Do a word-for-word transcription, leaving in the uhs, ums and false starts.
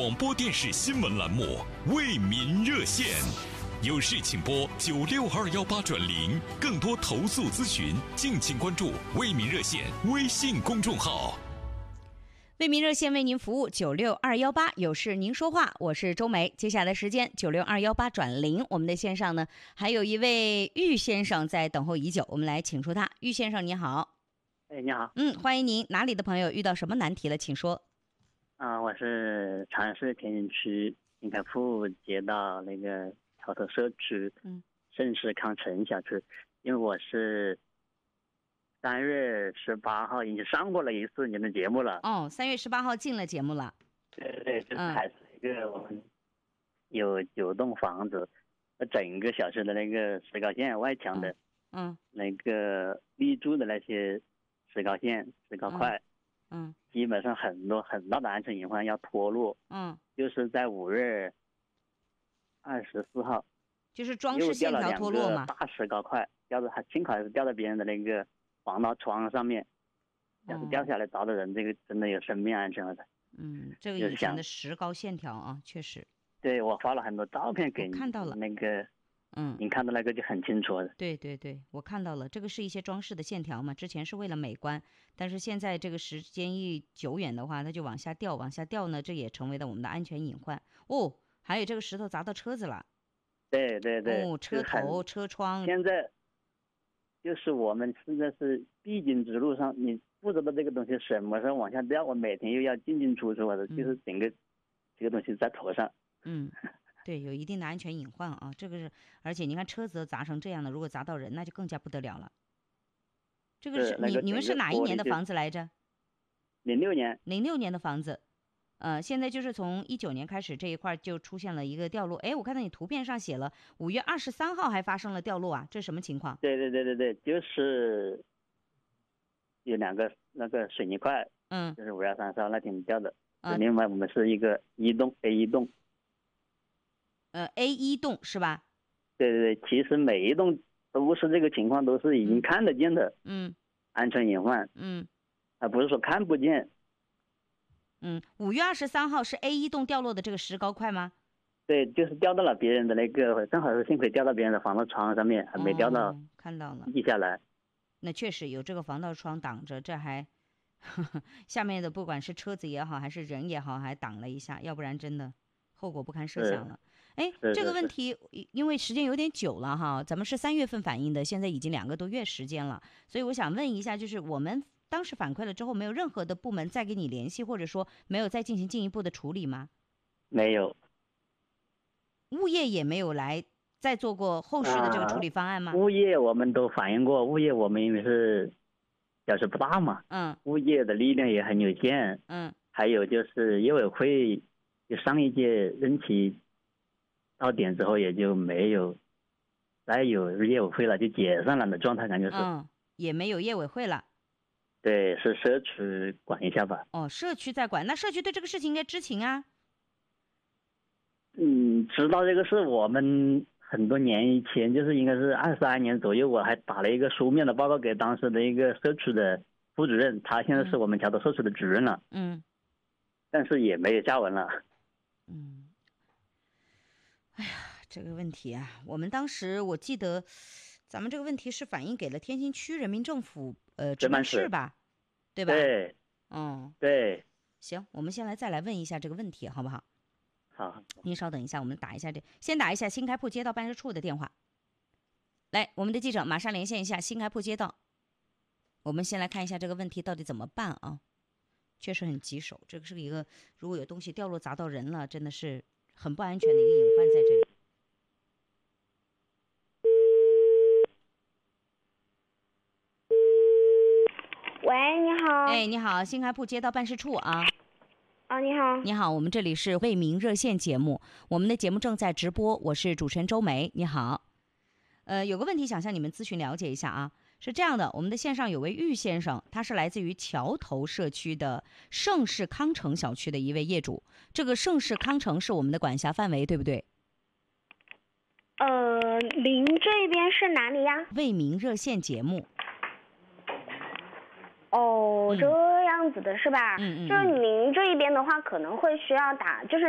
广播电视新闻栏目《为民热线》，有事请拨九六二幺八转零，更多投诉咨询，敬请关注“为民热线”微信公众号。 为民热线为您服务，九六二幺八，有事您说话，我是周梅。接下来时间九六二幺八转零，我们的线上呢还有一位玉先生在等候已久，我们来请出他。玉先生你好。 哎，你好。 嗯，欢迎您。哪里的朋友遇到什么难题了，请说。 啊、呃，我是长安市天津区新开铺街道那个桥头社区，嗯，盛世康城小区。因为我是三月十八号已经上过了一次您的节目了。 哦，三月十八号进了节目了。 对对对，就是还是一个我们有九栋房子，嗯、整个小区的那个石膏线外墙的，嗯，那个立柱的那些石膏线、石膏块。嗯嗯，基本上很多很大的安全隐患要脱落。嗯，就是在五月二十四号， 就是装饰线条脱落嘛。 大石膏块掉的，还幸好是掉到别人的那个防盗窗上面，要是掉下来砸的人，这个真的有生命安全了的。 嗯，这个以前的石膏线条啊，确实。 对，我发了很多照片给你， 看到了那个。嗯，您看到那个就很清楚了。 对对对，我看到了，这个是一些装饰的线条嘛，之前是为了美观，但是现在这个时间一久远的话，它就往下掉，往下掉呢，这也成为了我们的安全隐患。哦，还有这个石头砸到车子了。 对对对。 哦，车头、车窗。 现在就是我们现在是必经之路上，你不知道这个东西什么时候往下掉，我每天又要进进出出，我的、嗯、就是整个这个东西在头上。 嗯。对，有一定的安全隐患啊，这个是，而且你看车子都砸成这样的，如果砸到人，那就更加不得了了。这个是你、那个、你们是哪一年的房子来着？ 零六年。 零六年的房子，呃，现在就是从一九年开始这一块就出现了一个掉落。哎，我看到你图片上写了五月二十三号还发生了掉落啊，这是什么情况？ 对对对对对，就是有两个那个水泥块，嗯，就是五月三十号那天掉的。嗯、另外我们是一个一栋 A 一栋。 呃 ，A 一栋是吧？ 对对对，其实每一栋都是这个情况，都是已经看得见的。嗯，安全隐患。嗯，而不是说看不见。 嗯，五月二十三号是 A 一栋掉落的这个石膏块吗？ 对，就是掉到了别人的那个，正好是幸亏掉到别人的防盗窗上面，还没掉到、哦、 看到了地下来。 那确实有这个防盗窗挡着，这还呵呵下面的不管是车子也好，还是人也好，还挡了一下，要不然真的。后果不堪设想了。哎，这个问题因为时间有点久了哈，咱们是三月份反映的，现在已经两个多月时间了，所以我想问一下，就是我们当时反馈了之后，没有任何的部门再给你联系，或者说没有再进行进一步的处理吗？ 没有。 物业也没有来再做过后续的这个处理方案吗？ 啊、物业我们都反映过，物业我们因为是小区不大嘛，嗯，物业的力量也很有限，嗯，还有就是业委会。就上一届任期到点之后，也就没有再有业委会了，就解散了的状态，感觉是。 嗯，也没有业委会了。 对，是社区管一下吧。 哦，社区在管，那社区对这个事情应该知情啊。 嗯，知道这个事，我们很多年以前，就是应该是二十二年左右，我还打了一个书面的报告给当时的一个社区的副主任，他现在是我们桥头社区的主任了。嗯。但是也没有下文了。 嗯，哎呀，这个问题啊，我们当时我记得，咱们这个问题是反映给了天津区人民政府呃值班室吧，对吧？ 对， 嗯， 对。 行，我们先来再来问一下这个问题，好不好？ 好。 您稍等一下，我们打一下这，先打一下新开铺街道办事处的电话。来，我们的记者马上连线一下新开铺街道。我们先来看一下这个问题到底怎么办啊？确实很棘手，这个是一个如果有东西掉落砸到人了，真的是很不安全的一个隐患在这里。 喂，你好。 哎，你好，新开铺街道办事处啊。 啊，你好。 你好，我们这里是为民热线节目，我们的节目正在直播，我是主持人周梅。你好，呃，有个问题想向你们咨询了解一下啊。是这样的，我们的线上有位玉先生，他是来自于桥头社区的盛世康城小区的一位业主。这个盛世康城是我们的管辖范围，对不对？ 呃，您这边是哪里呀？ 为民热线节目。 哦，这样子的是吧？嗯嗯。就是您这一边的话，可能会需要打，就是